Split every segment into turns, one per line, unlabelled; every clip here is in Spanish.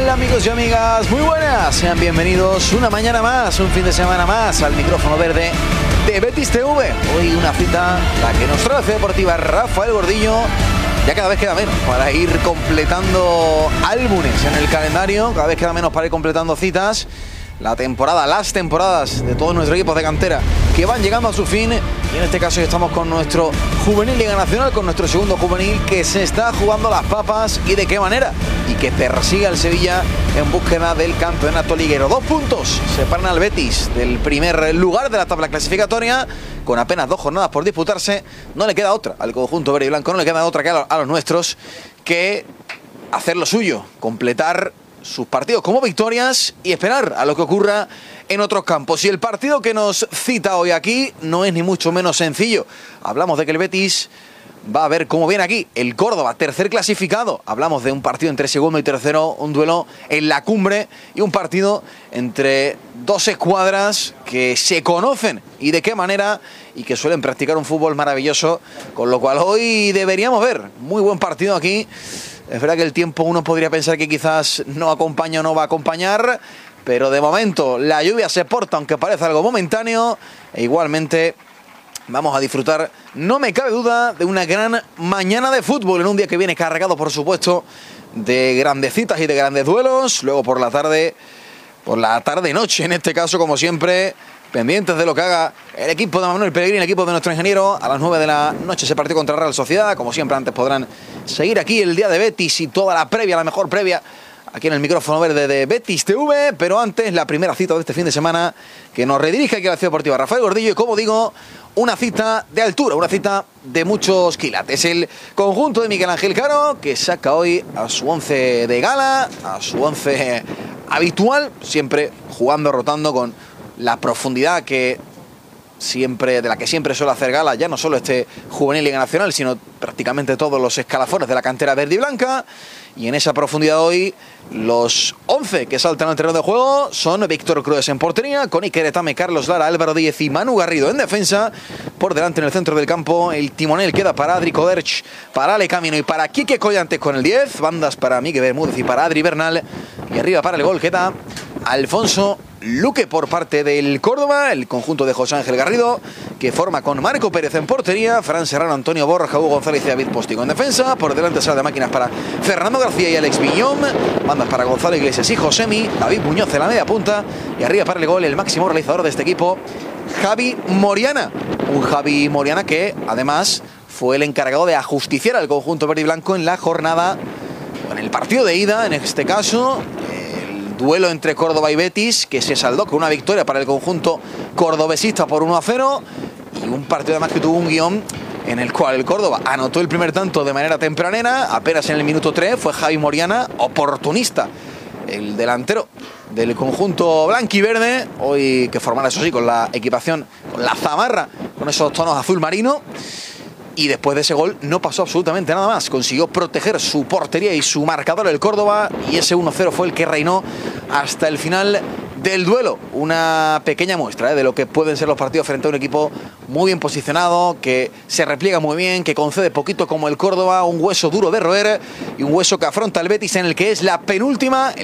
tal, amigos y amigas? Muy buenas, sean bienvenidos una mañana más, un fin de semana más al micrófono verde de Betis TV. Hoy una cita, la que nos trae la Ciudad Deportiva Rafael Gordillo. Ya cada vez queda menos para ir completando álbumes en el calendario, cada vez queda menos para ir completando citas. La temporada, las temporadas de todos nuestros equipos de cantera que van llegando a su fin, y en este caso estamos con nuestro juvenil Liga Nacional, con nuestro segundo juvenil que se está jugando las papas, y de qué manera, y que persigue al Sevilla en búsqueda del campeonato liguero. 2 puntos separan al Betis del primer lugar de la tabla clasificatoria, con apenas 2 jornadas por disputarse. No le queda otra al conjunto verde y blanco, no le queda otra que a los nuestros que hacer lo suyo, completar sus partidos como victorias y esperar a lo que ocurra en otros campos. Y el partido que nos cita hoy aquí no es ni mucho menos sencillo. Hablamos de que el Betis va a ver cómo viene aquí el Córdoba, tercer clasificado. Hablamos de un partido entre segundo y tercero, un duelo en la cumbre y un partido entre dos escuadras que se conocen y de qué manera, y que suelen practicar un fútbol maravilloso, con lo cual hoy deberíamos ver muy buen partido aquí. Es verdad que el tiempo uno podría pensar que quizás no acompaña o no va a acompañar, pero de momento la lluvia se porta, aunque parece algo momentáneo, e igualmente vamos a disfrutar, no me cabe duda, de una gran mañana de fútbol en un día que viene cargado, por supuesto, de grandes citas y de grandes duelos. Luego por la tarde-noche, en este caso, como siempre, pendientes de lo que haga el equipo de Manuel Pellegrini, el equipo de nuestro ingeniero. A las 9 de la noche se partió contra Real Sociedad. Como siempre, antes podrán seguir aquí el día de Betis y toda la previa, la mejor previa, aquí en el micrófono verde de Betis TV. Pero antes, la primera cita de este fin de semana que nos redirige aquí a la Ciudad Deportiva Rafael Gordillo. Y como digo, una cita de altura, una cita de muchos quilates. El conjunto de Miguel Ángel Caro, que saca hoy a su 11 de gala, a su 11 habitual, siempre jugando, rotando con la profundidad de la que siempre suele hacer gala, ya no solo este juvenil Liga Nacional, sino prácticamente todos los escalafones de la cantera verde y blanca. Y en esa profundidad hoy, los 11 que saltan al terreno de juego son Víctor Cruz en portería, con Iker Etame, Carlos Lara, Álvaro Díez y Manu Garrido en defensa. Por delante en el centro del campo, el timonel queda para Adri Koderch, para Ale Camino y para Quique Collantes con el 10. Bandas para Miguel Bermúdez y para Adri Bernal. Y arriba para el gol queda Alfonso Luque por parte del Córdoba, el conjunto de José Ángel Garrido, que forma con Marco Pérez en portería, Fran Serrano, Antonio Borja, Hugo González y David Postigo en defensa. Por delante sala de máquinas para Fernando García y Alex Viñón, bandas para Gonzalo Iglesias y Josemi, David Muñoz en la media punta, y arriba para el gol el máximo realizador de este equipo, Javi Moriana. Un Javi Moriana que además fue el encargado de ajusticiar al conjunto verde y blanco en la jornada, en el partido de ida, en este caso, duelo entre Córdoba y Betis, que se saldó con una victoria para el conjunto cordobesista por 1-0, y un partido además que tuvo un guión en el cual el Córdoba anotó el primer tanto de manera tempranera, apenas en el minuto 3, fue Javi Moriana, oportunista, el delantero del conjunto blanquiverde, hoy que formará, eso sí, con la equipación, con la zamarra, con esos tonos azul marino. Y después de ese gol no pasó absolutamente nada más. Consiguió proteger su portería y su marcador el Córdoba, y ese 1-0 fue el que reinó hasta el final del duelo. Una pequeña muestra de lo que pueden ser los partidos frente a un equipo muy bien posicionado, que se repliega muy bien, que concede poquito como el Córdoba, un hueso duro de roer y un hueso que afronta el Betis en la que es la penúltima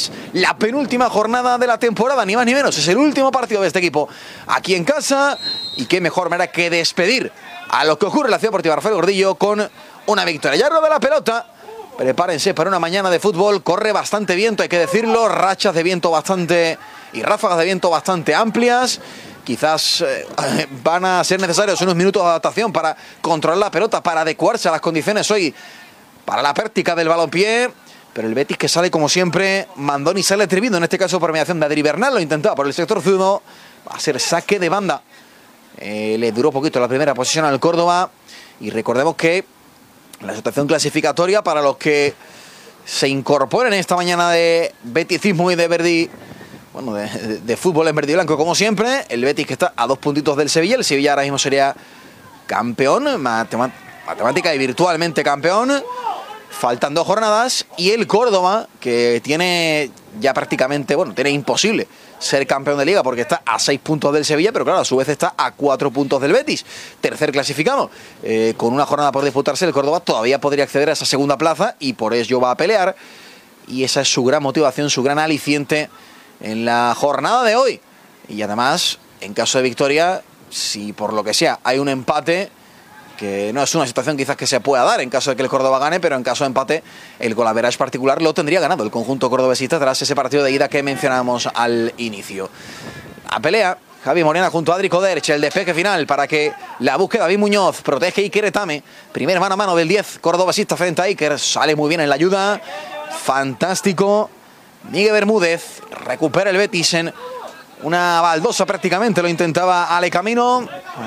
jornada de la temporada, ni más ni menos. Es el último partido de este equipo aquí en casa, y qué mejor manera que despedir a lo que ocurre en la Ciudad Deportiva Rafael Gordillo con una victoria. Ya rueda la pelota, prepárense para una mañana de fútbol. Corre bastante viento, hay que decirlo, rachas de viento y ráfagas de viento bastante amplias. Quizás van a ser necesarios unos minutos de adaptación para controlar la pelota, para adecuarse a las condiciones hoy para la práctica del balompié. Pero el Betis, que sale como siempre mandón y sale atrevido, en este caso por mediación de Adri Bernal, lo intentaba por el sector zurdo, va a ser saque de banda. Le duró poquito la primera posición al Córdoba, y recordemos que la situación clasificatoria para los que se incorporen esta mañana de beticismo y de Verdi, bueno, de fútbol en verde y blanco como siempre, el Betis que está a 2 puntitos del Sevilla. El Sevilla ahora mismo sería campeón, matemática y virtualmente campeón. Faltan 2 jornadas, y el Córdoba, que tiene ya prácticamente, tiene imposible ser campeón de liga porque está a 6 puntos del Sevilla, pero claro, a su vez está a 4 puntos del Betis, tercer clasificado. Con una jornada por disputarse, el Córdoba todavía podría acceder a esa segunda plaza y por ello va a pelear. y esa es su gran motivación, su gran aliciente en la jornada de hoy. Y además, en caso de victoria, si por lo que sea hay un empate, que no es una situación quizás que se pueda dar en caso de que el Córdoba gane, pero en caso de empate el golaveraje particular lo tendría ganado el conjunto cordobesista tras ese partido de ida que mencionábamos al inicio. La pelea, Javi Morena junto a Adri Koderch, el despeje final para que la busque David Muñoz, protege Iker Etame, primer mano a mano del 10 cordobesista frente a Iker, sale muy bien en la ayuda, fantástico. Miguel Bermúdez recupera el Betis en una baldosa prácticamente, lo intentaba Ale Camino,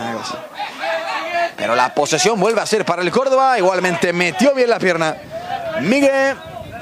pero la posesión vuelve a ser para el Córdoba, igualmente metió bien la pierna Miguel.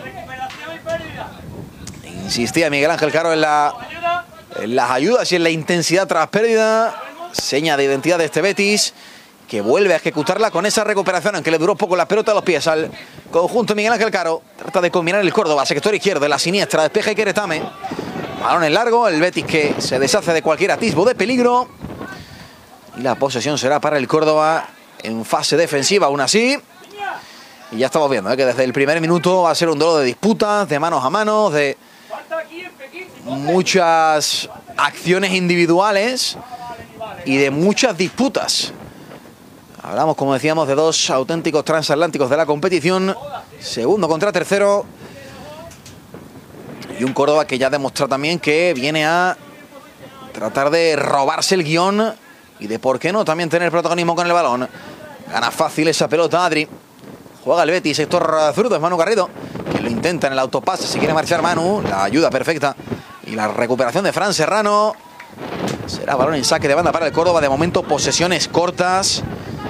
Insistía Miguel Ángel Caro en las ayudas y en la intensidad tras pérdida, seña de identidad de este Betis, que vuelve a ejecutarla con esa recuperación, aunque le duró poco la pelota a los pies al conjunto Miguel Ángel Caro. Trata de combinar el Córdoba, sector izquierdo, en la siniestra, despeja Iker Etame. Balón en largo, el Betis que se deshace de cualquier atisbo de peligro. Y la posesión será para el Córdoba en fase defensiva, aún así. Y ya estamos viendo que desde el primer minuto va a ser un duelo de disputas, de manos a manos, de muchas acciones individuales y de muchas disputas. Hablamos, como decíamos, de dos auténticos transatlánticos de la competición, segundo contra tercero, y un Córdoba que ya ha demostrado también que viene a tratar de robarse el guión y de, por qué no, también tener protagonismo con el balón. Gana fácil esa pelota Adri, juega el Betis, sector zurdo, es Manu Garrido, que lo intenta en el autopase, si quiere marchar Manu, la ayuda perfecta y la recuperación de Fran Serrano. Será balón en saque de banda para el Córdoba, de momento posesiones cortas.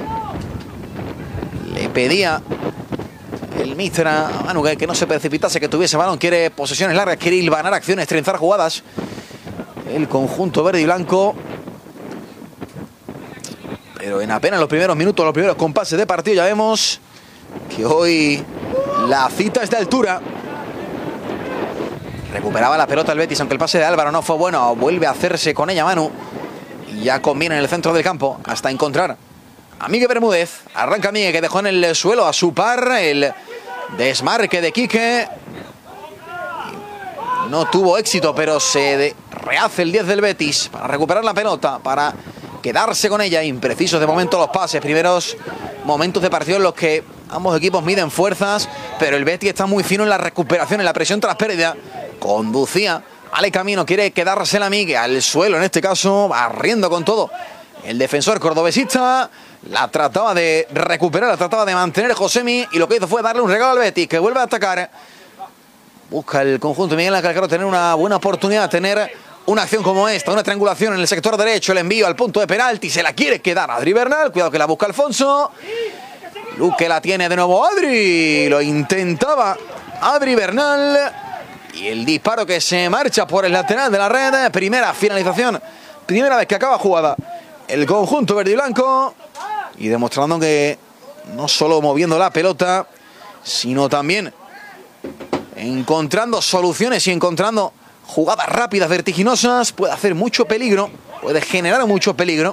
Le pedía el míster a Manu que no se precipitase, que tuviese balón, quiere posesiones largas, quiere hilvanar acciones, trenzar jugadas. El conjunto verde y blanco, pero en apenas los primeros minutos, los primeros compases de partido, ya vemos que hoy la cita es de altura. Recuperaba la pelota el Betis, aunque el pase de Álvaro no fue bueno, vuelve a hacerse con ella Manu y ya combina en el centro del campo hasta encontrar a Miguel Bermúdez. Arranca Miguel, que dejó en el suelo a su par, el desmarque de Quique. No tuvo éxito, pero se rehace el 10 del Betis para recuperar la pelota, para quedarse con ella. Imprecisos de momento los pases, primeros momentos de partido en los que ambos equipos miden fuerzas, pero el Betis está muy fino en la recuperación, en la presión tras pérdida. Conducía Ale Camino, quiere quedársela a Miguel, al suelo en este caso, barriendo con todo el defensor cordobesista. La trataba de recuperar, la trataba de mantener Josemi, y lo que hizo fue darle un regalo al Betis, que vuelve a atacar. Busca el conjunto Miguel Ángel Caro tener una buena oportunidad, tener una acción como esta, una triangulación en el sector derecho, el envío al punto de penalti, se la quiere quedar Adri Bernal, cuidado que la busca Alfonso. Luque la tiene de nuevo Adri, lo intentaba Adri Bernal, y el disparo que se marcha por el lateral de la red. Primera finalización, primera vez que acaba jugada el conjunto verde y blanco, y demostrando que no solo moviendo la pelota, sino también encontrando soluciones y encontrando jugadas rápidas, vertiginosas, puede hacer mucho peligro, puede generar mucho peligro.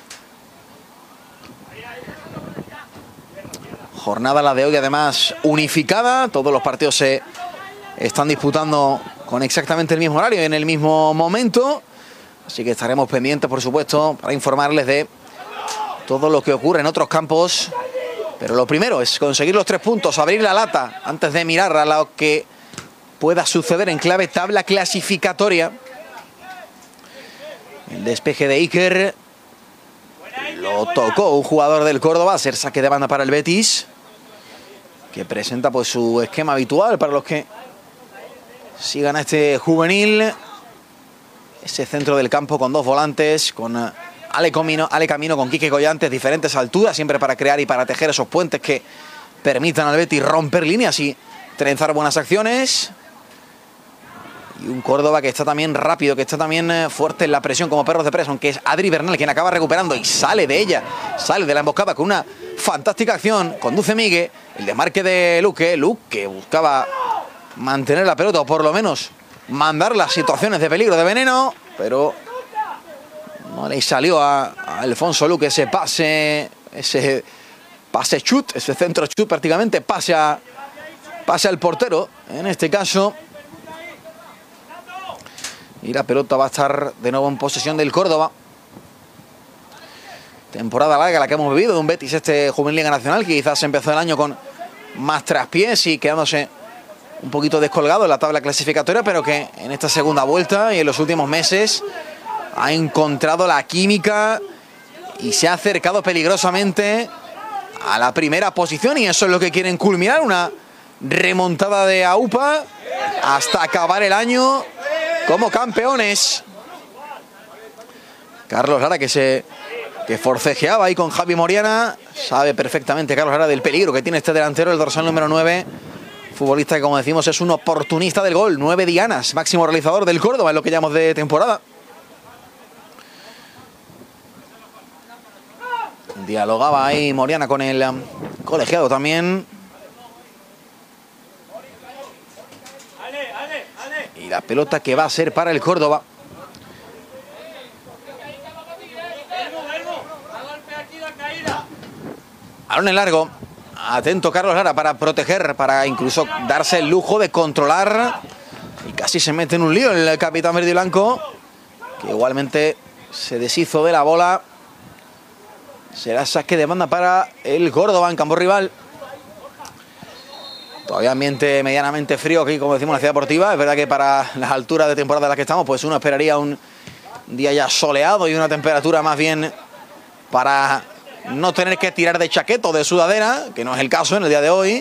Jornada la de hoy, además unificada, todos los partidos se están disputando con exactamente el mismo horario y en el mismo momento, así que estaremos pendientes, por supuesto, para informarles de todo lo que ocurre en otros campos. Pero lo primero es conseguir los 3 puntos, abrir la lata antes de mirar a lo que pueda suceder en clave tabla clasificatoria. El despeje de Iker lo tocó un jugador del Córdoba, hacer saque de banda para el Betis, que presenta pues su esquema habitual para los que sigan a este juvenil. Ese centro del campo con 2 volantes, con Ale Camino, con Quique Collantes, diferentes alturas, siempre para crear y para tejer esos puentes que permitan al Betis romper líneas y trenzar buenas acciones. Y un Córdoba que está también rápido, que está también fuerte en la presión como perros de presa, aunque es Adri Bernal quien acaba recuperando y sale de ella, sale de la emboscada con una fantástica acción. Conduce Miguel, el desmarque de Luque, que buscaba mantener la pelota o por lo menos mandar las situaciones de peligro, de veneno, pero no le salió a Alfonso Luque ese pase chut, ese centro chut prácticamente, pase a pasa el portero, en este caso. Y la pelota va a estar de nuevo en posesión del Córdoba. Temporada larga la que hemos vivido de un Betis Juvenil Liga Nacional, que quizás empezó el año con más traspiés y quedándose un poquito descolgado en la tabla clasificatoria, pero que en esta segunda vuelta y en los últimos meses ha encontrado la química y se ha acercado peligrosamente a la primera posición, y eso es lo que quieren culminar, una remontada de AUPA hasta acabar el año como campeones. Carlos Lara que forcejeaba ahí con Javi Moriana. Sabe perfectamente Carlos Lara del peligro que tiene este delantero, el dorsal número 9. Futbolista que, como decimos, es un oportunista del gol. 9 dianas, máximo realizador del Córdoba en lo que llamamos de temporada. Dialogaba ahí Moriana con el colegiado también. Y la pelota que va a ser para el Córdoba. Balón en largo. Atento Carlos Lara para proteger, para incluso darse el lujo de controlar. Y casi se mete en un lío el capitán verde y blanco, que igualmente se deshizo de la bola. Será saque de banda para el Córdoba en campo rival. Todavía ambiente medianamente frío aquí, como decimos, en la ciudad deportiva. Es verdad que para las alturas de temporada en las que estamos, pues uno esperaría un día ya soleado y una temperatura más bien para no tener que tirar de chaqueta o de sudadera, que no es el caso en el día de hoy,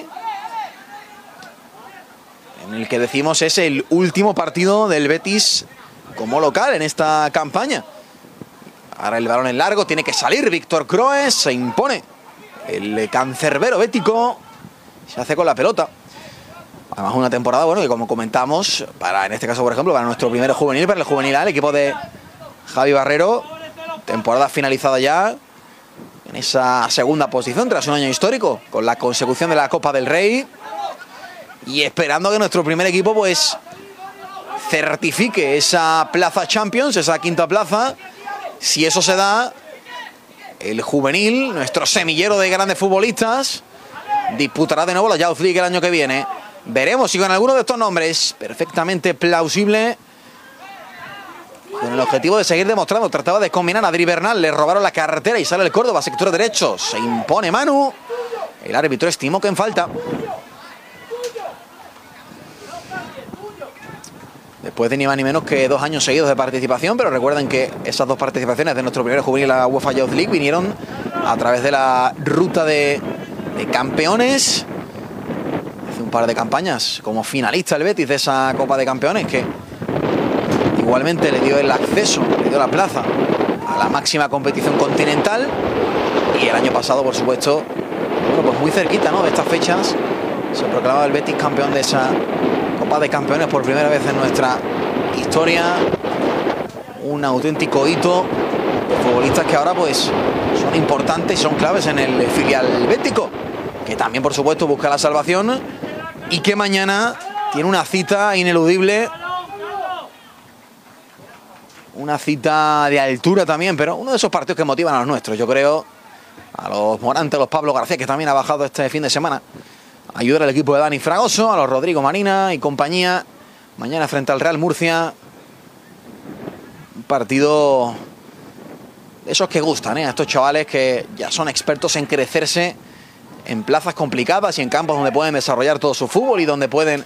en el que decimos es el último partido del Betis como local en esta campaña. Ahora el balón en largo, tiene que salir Víctor Kroes, se impone el cancerbero bético, se hace con la pelota. Además una temporada, bueno, que como comentamos, para en este caso, por ejemplo, para nuestro primer juvenil, para el juvenil A, el equipo de Javi Barrero, temporada finalizada ya en esa segunda posición tras un año histórico, con la consecución de la Copa del Rey, y esperando que nuestro primer equipo pues certifique esa plaza Champions, esa quinta plaza. Si eso se da, el juvenil, nuestro semillero de grandes futbolistas, disputará de nuevo la Youth League el año que viene. Veremos si con alguno de estos nombres, perfectamente plausible, con el objetivo de seguir demostrando. Trataba de combinar a Adri Bernal, le robaron la carretera y sale el Córdoba, sector derecho. Se impone Manu. El árbitro estimó que en falta. Después de ni más ni menos que 2 años seguidos de participación, pero recuerden que esas 2 participaciones de nuestro primer juvenil en la UEFA Youth League vinieron a través de la ruta de campeones. Hace un par de campañas como finalista el Betis de esa Copa de Campeones, que igualmente le dio el acceso, le dio la plaza a la máxima competición continental. Y el año pasado, por supuesto, bueno, pues muy cerquita, ¿no?, de estas fechas, se proclamaba el Betis campeón de esa Copa de Campeones por primera vez en nuestra historia. Un auténtico hito de futbolistas que ahora pues son importantes y son claves en el filial bético, que también por supuesto busca la salvación y que mañana tiene una cita ineludible, una cita de altura también, pero uno de esos partidos que motivan a los nuestros, yo creo, a los Morantes, a los Pablo García, que también ha bajado este fin de semana, ayudar al equipo de Dani Fragoso, a los Rodrigo Marina y compañía, mañana frente al Real Murcia. Un partido de esos que gustan, a estos chavales que ya son expertos en crecerse en plazas complicadas y en campos donde pueden desarrollar todo su fútbol y donde pueden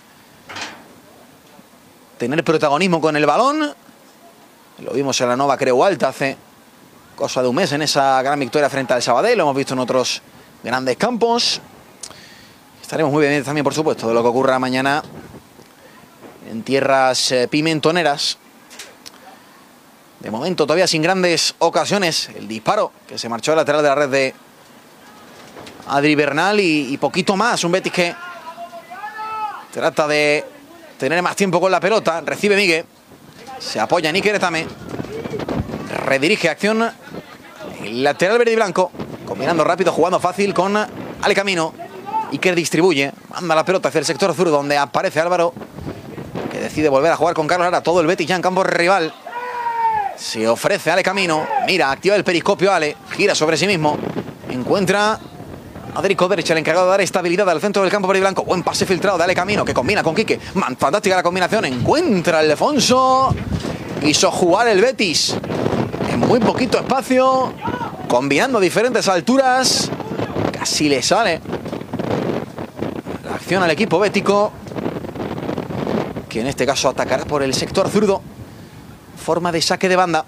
tener protagonismo con el balón. Lo vimos en la Nova Creu Alta hace cosa de un mes en esa gran victoria frente al Sabadell, lo hemos visto en otros grandes campos. Estaremos muy pendientes también, por supuesto, de lo que ocurra mañana en tierras pimentoneras. De momento todavía sin grandes ocasiones. El disparo que se marchó al lateral de la red de Adri Bernal y poquito más. Un Betis que trata de tener más tiempo con la pelota. Recibe Miguel. Se apoya en Iker Etame. Redirige acción. El lateral verde y blanco. Combinando rápido, jugando fácil con Ale Camino. Iker distribuye. Manda la pelota hacia el sector sur, donde aparece Álvaro, que decide volver a jugar con Carlos Lara. Todo el Betis ya en campo rival. Se ofrece Ale Camino. Mira, activa el periscopio Ale. Gira sobre sí mismo. Encuentra Adri Koderich, el encargado de dar estabilidad al centro del campo verde y blanco. Buen pase filtrado, dale camino, que combina con Quique. Fantástica la combinación, encuentra el Alfonso. Quiso jugar el Betis en muy poquito espacio, combinando diferentes alturas. Casi le sale la acción al equipo bético, que en este caso atacará por el sector zurdo. Forma de saque de banda.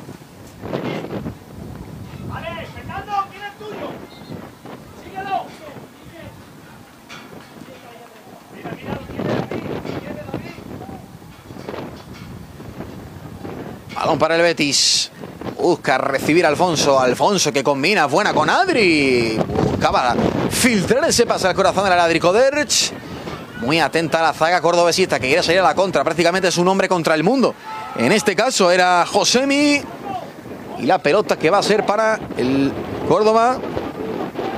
Balón para el Betis. Busca recibir a Alfonso. Alfonso que combina, buena con Adri. Buscaba filtrar ese pase al corazón de la Adri Koderich. Muy atenta a la zaga cordobesista, que quiere salir a la contra. Prácticamente es un hombre contra el mundo. En este caso era Josemi. Y la pelota que va a ser para el Córdoba.